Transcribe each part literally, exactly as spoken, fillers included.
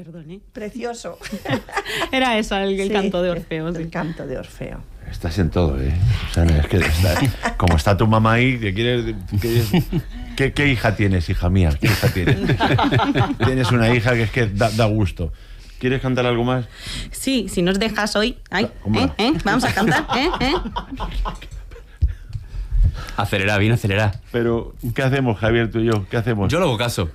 perdón, ¿eh? Precioso. Era eso, el, el Sí, canto de Orfeo. Sí. El canto de Orfeo. Estás en todo, ¿eh? O sea, es que está, como está tu mamá ahí, te quieres, quieres, ¿qué, ¿qué hija tienes, hija mía? ¿Qué hija tienes? Tienes una hija que es que da, da gusto. ¿Quieres cantar algo más? Sí, si nos dejas hoy. Ay, ¿Cómo? ¿eh? ¿eh? Vamos a cantar, ¿eh? ¿eh? Acelera, bien, acelera. Pero, ¿qué hacemos, Javier, tú y yo? ¿Qué hacemos? Yo lo hago caso.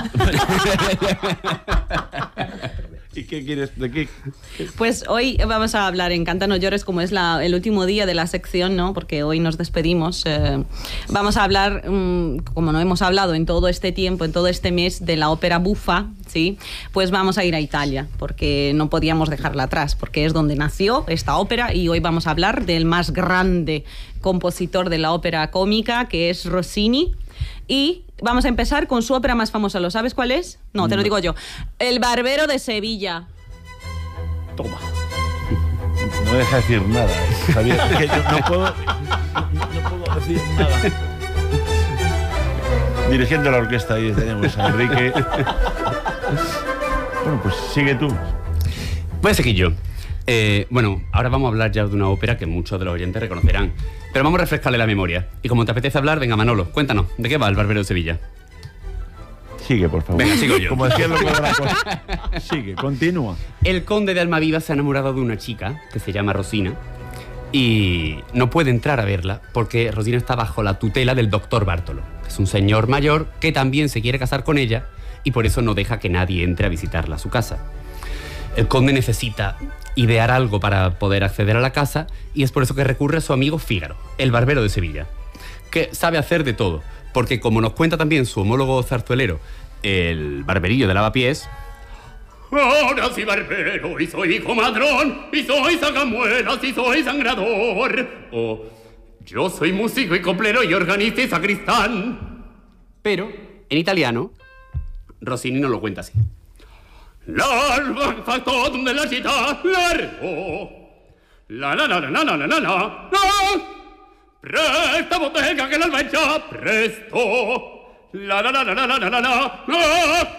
¿Y qué quieres? ¿De qué? Pues hoy vamos a hablar en Canta No Llores, como es la, el último día de la sección, ¿no? Porque hoy nos despedimos. Eh, vamos a hablar, um, como no hemos hablado en todo este tiempo, en todo este mes, de la ópera bufa, ¿sí? Pues vamos a ir a Italia, porque no podíamos dejarla atrás, porque es donde nació esta ópera, y hoy vamos a hablar del más grande compositor de la ópera cómica, que es Rossini. Y vamos a empezar con su ópera más famosa. ¿Lo sabes cuál es? No, te lo digo yo. El Barbero de Sevilla. Toma. No deja decir nada, ¿eh? Javier. Es que yo no puedo, no puedo decir nada. Dirigiendo la orquesta ahí tenemos a Enrique. Bueno, pues sigue tú. Voy a seguir yo. Eh, bueno, ahora vamos a hablar ya de una ópera que muchos de los oyentes reconocerán. Pero vamos a refrescarle la memoria. Y como te apetece hablar, venga, Manolo, cuéntanos, ¿de qué va El Barbero de Sevilla? Sigue, por favor. Venga, sigo yo. Como decía lo de la cosa. Sigue, continúa. El conde de Almaviva se ha enamorado de una chica que se llama Rosina y no puede entrar a verla porque Rosina está bajo la tutela del doctor Bartolo, que es un señor mayor que también se quiere casar con ella y por eso no deja que nadie entre a visitarla a su casa. El conde necesita idear algo para poder acceder a la casa y es por eso que recurre a su amigo Fígaro, el barbero de Sevilla, que sabe hacer de todo, porque como nos cuenta también su homólogo zarzuelero, el barberillo de Lavapiés: ahora soy barbero y soy comadrón y soy sacamuelas y soy sangrador. O yo soy músico y coplero y organista y sacristán. Pero en italiano Rossini nos lo cuenta así: l'alba fa totum della città largo la la la la la la la la presta bottega che l'alba è già presto la la la la la la la la.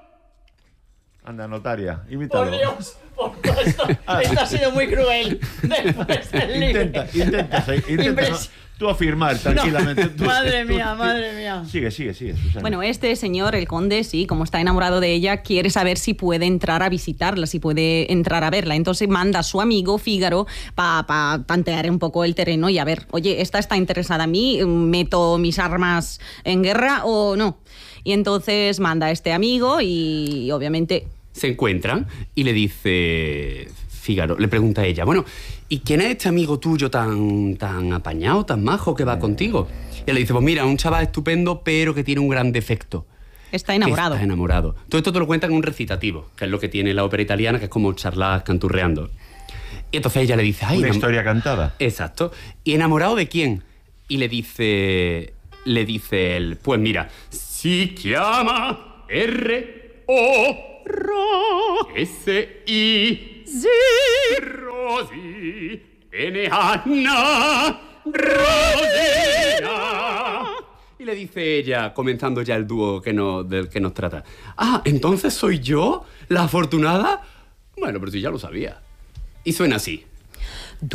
Anda, notaria, imítalo. Por Dios, por Dios, esto, esto ha sido muy cruel. Después del libro. Intenta, intenta, intenta no, tú afirmar tranquilamente. No, tú, madre tú, mía, tú, madre mía. Sigue, sigue, sigue, Susana. Bueno, este señor, el conde, sí, como está enamorado de ella, quiere saber si puede entrar a visitarla, si puede entrar a verla. Entonces manda a su amigo Fígaro para pa tantear un poco el terreno y a ver, oye, ¿esta está interesada en mí? ¿Meto mis armas en guerra o no? Y entonces manda a este amigo y obviamente se encuentran y le dice Fígaro, le pregunta a ella: bueno, ¿y quién es este amigo tuyo tan, tan apañado, tan majo que va contigo? Y él le dice: pues mira, un chaval estupendo, pero que tiene un gran defecto. Está enamorado. Está enamorado. Todo esto te lo cuentan en un recitativo, que es lo que tiene la ópera italiana, que es como charlas canturreando. Y entonces ella le dice: ay, una historia cantada. Exacto. ¿Y enamorado de quién? Y le dice, le dice él: pues mira, si llama R O Ro S I Z Rosi N Anna Rosina. Y le dice ella, comenzando ya el dúo que no, del que nos trata: ah, ¿entonces soy yo la afortunada? Bueno, pero si ya lo sabía. Y suena así.